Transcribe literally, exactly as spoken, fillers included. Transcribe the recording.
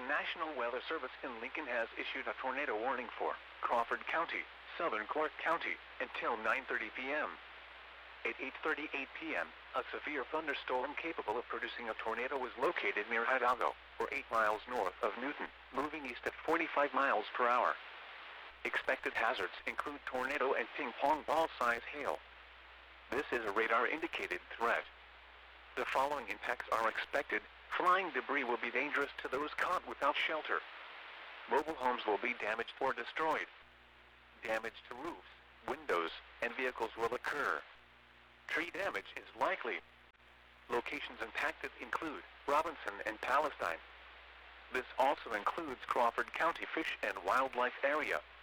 National Weather Service in Lincoln has issued a tornado warning for Crawford County, Southern Clark County, until nine thirty p m At eight thirty-eight p m, a severe thunderstorm capable of producing a tornado was located near Hidalgo, or eight miles north of Newton, moving east at forty-five miles per hour. Expected hazards include tornado and ping-pong ball-size hail. This is a radar-indicated threat. The following impacts are expected. Flying debris will be dangerous to those caught without shelter. Mobile homes will be damaged or destroyed. Damage to roofs, windows, and vehicles will occur. Tree damage is likely. Locations impacted include Robinson and Palestine. This also includes Crawford County Fish and Wildlife Area.